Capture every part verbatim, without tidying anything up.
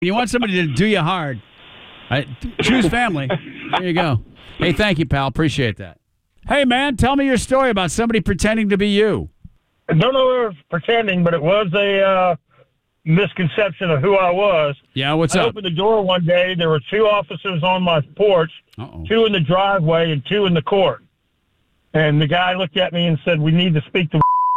You want somebody to do you hard. I, choose family. There you go. Hey, thank you, pal. Appreciate that. Hey, man, tell me your story about somebody pretending to be you. I don't know if it was pretending, but it was a uh, misconception of who I was. Yeah, what's I up? I opened the door one day. There were two officers on my porch, Uh-oh. two in the driveway and two in the court. And the guy looked at me and said, "We need to speak to."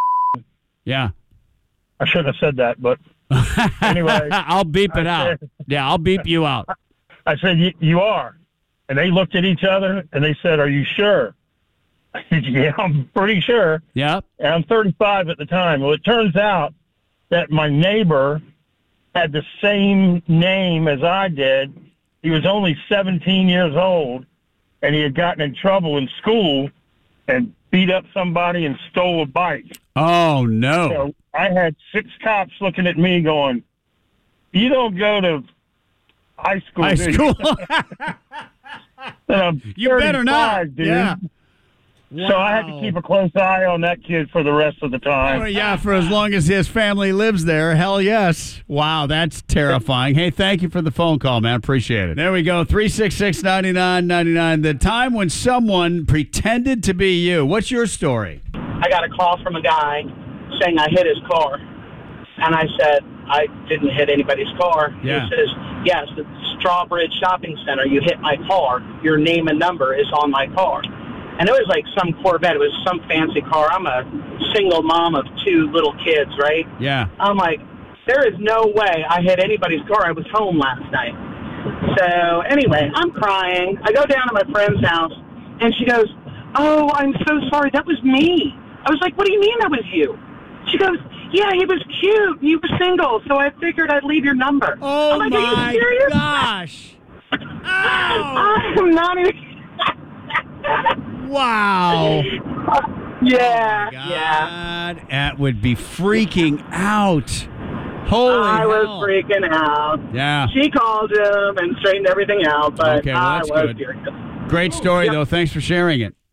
Yeah. I shouldn't have said that, but anyway. I'll beep it I out. said, Yeah, I'll beep you out. I said, "You are." And they looked at each other and they said, "Are you sure?" I said, "Yeah, I'm pretty sure." Yep. And I'm thirty-five at the time. Well, it turns out that my neighbor had the same name as I did. He was only seventeen years old, and he had gotten in trouble in school and beat up somebody and stole a bike. Oh, no. So I had six cops looking at me going, "You don't go to high school, High do school. you?" And I'm You better not. dude. Yeah. So I had to keep a close eye on that kid for the rest of the time. Oh, yeah, for as long as his family lives there. Hell yes. Wow, that's terrifying. Hey, thank you for the phone call, man. Appreciate it. There we go. three six six, nine nine nine nine. The time when someone pretended to be you. What's your story? I got a call from a guy saying I hit his car. And I said, I didn't hit anybody's car. Yeah. He says, yes, the Strawbridge Shopping Center, you hit my car. Your name and number is on my car. And it was like some Corvette. It was some fancy car. I'm a single mom of two little kids, right? Yeah. I'm like, there is no way I hit anybody's car. I was home last night. So anyway, I'm crying. I go down to my friend's house, and she goes, oh, I'm so sorry. That was me. I was like, what do you mean that was you? She goes, yeah, he was cute. He was single, so I figured I'd leave your number. Oh, I'm like, my are you serious? gosh. Ow. I'm not even... Wow. Yeah, Oh, God. yeah. That would be freaking out. Holy I was hell. freaking out. Yeah. She called him and straightened everything out, but Okay, well, I that's was good. furious. Great story, Yep. though. Thanks for sharing it.